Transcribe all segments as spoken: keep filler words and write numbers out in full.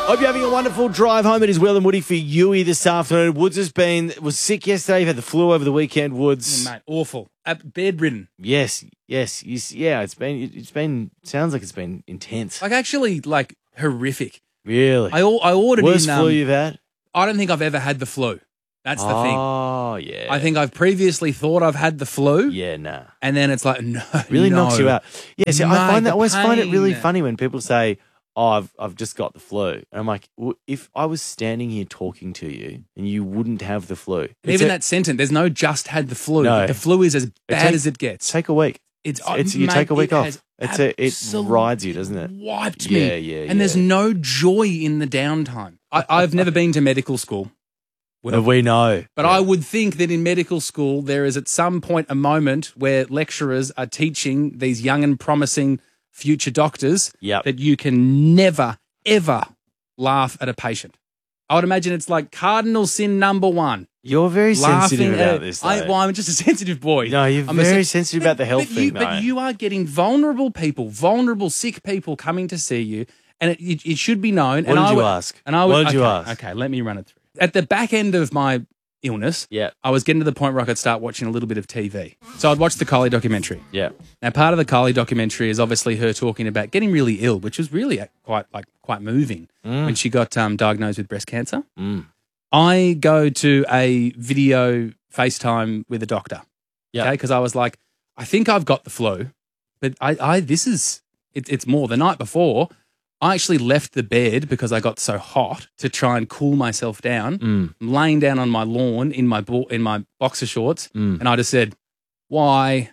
Hope you're having a wonderful drive home. It is Will and Woody for Yui this afternoon. Woods has been was sick yesterday. You've had the flu over the weekend, Woods. Yeah, mate, awful. Uh, bedridden. Yes, yes, yes, yeah. It's been, it's been. Sounds like it's been intense. Like actually, like horrific. Really? I I ordered Worst in. Um, flu you've had? I don't think I've ever had the flu. That's the oh, thing. Oh yeah. I think I've previously thought I've had the flu. Yeah, nah. And then it's like no, Really no. knocks you out. Yeah, see, Mate, I find that I the always find it really pain. funny when people say, "Oh, I've I've just got the flu," and I'm like, well, if I was standing here talking to you and you wouldn't have the flu, And it's even a- that sentence, there's no just had the flu. No. The flu is as bad take- as it gets. take a week. It's, It's you mate, take a week it off. has It's a, it absolutely rides you, doesn't it? Wiped me. Yeah, yeah, And there's yeah. no joy in the downtime. I, I've never been to medical school. Well, we know, But yeah. I would think that in medical school, there is at some point a moment where lecturers are teaching these young and promising future doctors Yep. that you can never, ever laugh at a patient. I would imagine it's like cardinal sin number one. You're very sensitive Laughing about at- this. I, though. well, I'm just a sensitive boy. No, you're I'm a very sen- sensitive about the health but you, thing, But though. you are getting vulnerable people, vulnerable, sick people coming to see you, and it, it, it should be known. What and did I you would- ask? And I would, What did you okay, ask? Okay, let me run it through. At the back end of my illness, Yeah. I was getting to the point where I could start watching a little bit of T V. So I'd watch the Kylie documentary. Yeah. Now, part of the Kylie documentary is obviously her talking about getting really ill, which was really quite like quite moving when she got um, diagnosed with breast cancer. Mm. I go to a video FaceTime with a doctor. Yeah. Okay, because I was like, I think I've got the flu, but I, I this is it, it's more. The night before, I actually left the bed because I got so hot to try and cool myself down. Mm. I'm laying down on my lawn in my bo- in my boxer shorts, Mm. and I just said, "Why?"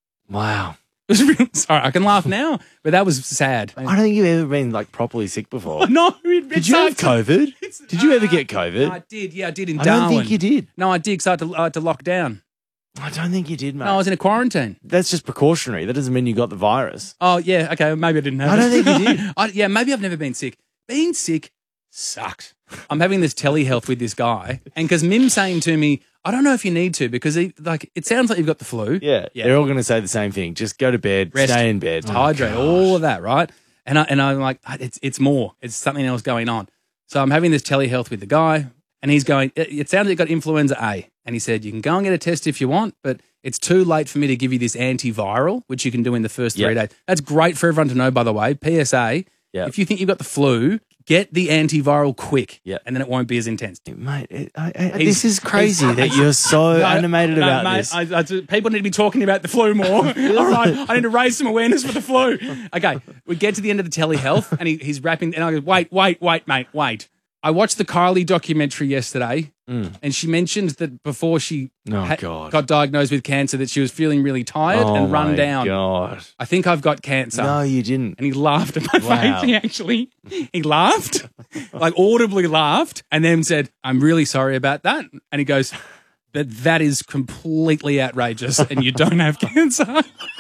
Wow. It was really, sorry, I can laugh now, but that was sad. I don't think you've ever been like properly sick before. No, it, Did you have COVID? Did you ever get COVID? No, I did. Yeah, I did in I Darwin. don't think you did. No, I did because I, had to- I had to lock down. I don't think you did, mate. No, I was in a quarantine. That's just precautionary. That doesn't mean you got the virus. Oh, yeah, okay, maybe I didn't have I don't it. think you did. I, yeah, maybe I've never been sick. Being sick sucks. I'm having this telehealth with this guy, and because Mim's saying to me, I don't know if you need to because he, like it sounds like you've got the flu. Yeah. Yeah. They're all going to say the same thing. Just go to bed, Rest. stay in bed. Hydrate, all of that, right? And I and I'm like, it's it's more. It's something else going on. So I'm having this telehealth with the guy, and he's going. It, it sounds like you got influenza A, and he said you can go and get a test if you want, but it's too late for me to give you this antiviral, which you can do in the first three Yep. days. That's great for everyone to know, by the way. P S A: Yep. if you think you've got the flu, get the antiviral quick, Yep. and then it won't be as intense. Mate, it, I, I, He's- this is crazy he's- that you're so No, animated no, about mate, this. I, I, people need to be talking about the flu more. All right, I need to raise some awareness for the flu. Okay, we get to the end of the telehealth, and he, he's rapping, and I go, wait, wait, wait, mate, wait. I watched the Kylie documentary yesterday, and she mentioned that before she Oh, ha- God. got diagnosed with cancer, that she was feeling really tired oh, and run my down. God. I think I've got cancer. No, you didn't. And he laughed at my Wow. face. He actually, he laughed, like audibly laughed, and then said, I'm really sorry about that. And he goes, but that is completely outrageous and you don't have cancer.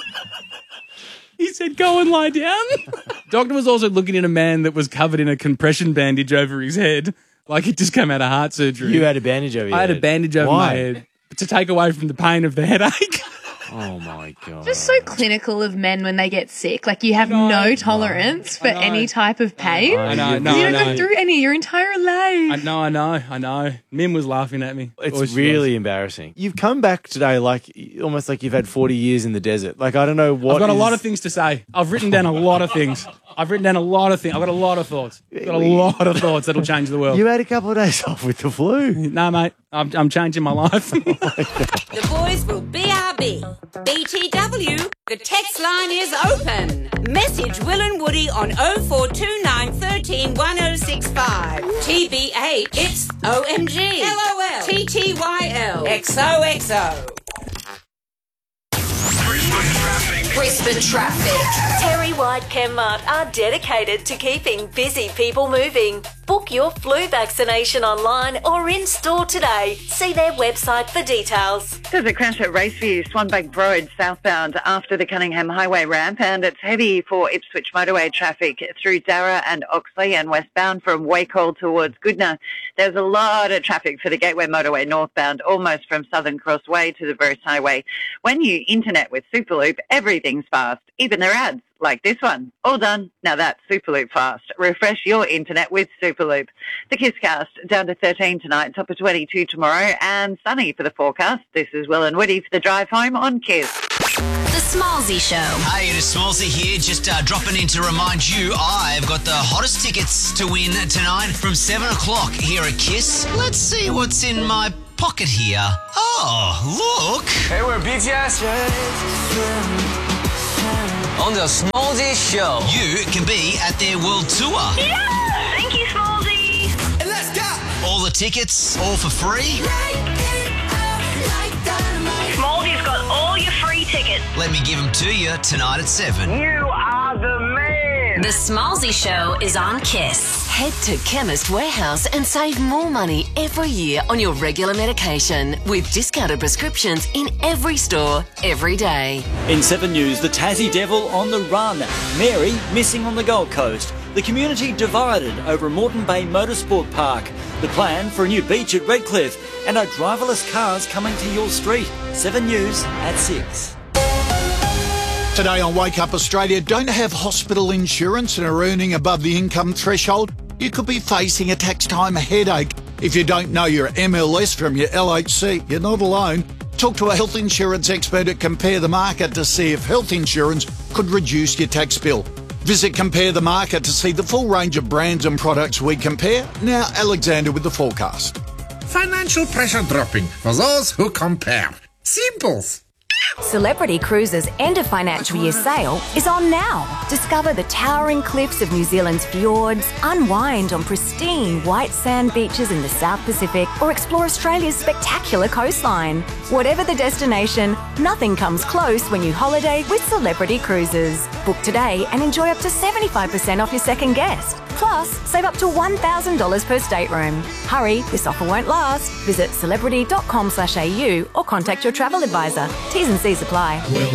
He said, go and lie down. Doctor was also looking at a man that was covered in a compression bandage over his head, like he'd just come out of heart surgery. You had a bandage over your I had a head. bandage over Why? my head to take away from the pain of the headache. Oh, my God. Just so clinical of men when they get sick. Like you have know. no tolerance for I know. any type of pain. I know, you- no, you I don't know. go through any your entire life. I know, I know, I know. Mim was laughing at me. Or It's she really was. embarrassing. You've come back today like almost like you've had forty years in the desert. Like, I don't know what. I've got a is- lot of things to say. I've written down a lot of things. I've written down a lot of things. I've got a lot of thoughts. I've got a lot of thoughts that'll change the world. You had a couple of days off with the flu. No, mate, I'm, I'm changing my life. The boys will B R B. B T W, the text line is open. Message Will and Woody on oh four two nine, one three, one oh six five. T B H, it's O M G. L O L. T T Y L. X O X O. Brisbane Traffic. Terry White Chemmart are dedicated to keeping busy people moving. Book your flu vaccination online or in store today. See their website for details. There's a crash at Raceview, Swanbank Road, southbound after the Cunningham Highway ramp, and it's heavy for Ipswich motorway traffic through Darra and Oxley and westbound from Wacol towards Goodna. There's a lot of traffic for the Gateway motorway northbound, almost from Southern Cross Way to the Bruce Highway. When you internet with Superloop, everything everything's fast, even their ads, like this one. All done. Now that's Superloop fast. Refresh your internet with Superloop. The Kisscast down to thirteen tonight, top of twenty-two tomorrow, and sunny for the forecast. This is Will and Woody for the drive home on Kiss. The Smallsy Show. Hey, it is Smallsy here, just uh, dropping in to remind you I've got the hottest tickets to win tonight from seven o'clock here at Kiss. Let's see what's in my pocket here. Oh, look. Hey, we're B T S. On the Smallsy Show. You can be at their world tour. Yeah! Thank you, Smallsy. And let's go. All the tickets, all for free. Smallsy's got all your free tickets. Let me give them to you tonight at seven. You are the man. The Smallsy Show is on Kiss. Head to Chemist Warehouse and save more money every year on your regular medication with discounted prescriptions in every store, every day. In seven News, the Tassie Devil on the run. Mary missing on the Gold Coast. The community divided over Moreton Bay Motorsport Park. The plan for a new beach at Redcliffe. And our driverless cars coming to your street. seven News at six. Today on Wake Up Australia, don't have hospital insurance and are earning above the income threshold? You could be facing a tax time headache. If you don't know your M L S from your L H C, you're not alone. Talk to a health insurance expert at Compare the Market to see if health insurance could reduce your tax bill. Visit Compare the Market to see the full range of brands and products we compare. Now, Alexander with the forecast. Financial pressure dropping for those who compare. Simples. Celebrity Cruises' end of financial year sale is on now. Discover the towering cliffs of New Zealand's fjords, unwind on pristine white sand beaches in the South Pacific, or explore Australia's spectacular coastline. Whatever the destination, nothing comes close when you holiday with Celebrity Cruises. Book today and enjoy up to seventy-five percent off your second guest. Plus, save up to one thousand dollars per stateroom. Hurry, this offer won't last. Visit celebrity dot com slash a u or contact your travel advisor. T's and C's apply.